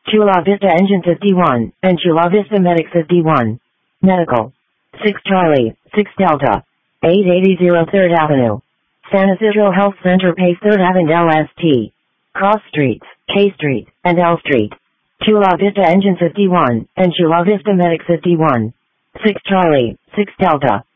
Chula Vista Engine 51, and Chula Vista Medic 51. Medical. 6 Charlie, 6 Delta. 880 3rd Avenue. San Isidro Health Center Pace 3rd Avenue LST. Cross Streets, K Street, and L Street. Chula Vista Engine 51, and Chula Vista Medic 51. 6 Charlie, 6 Delta.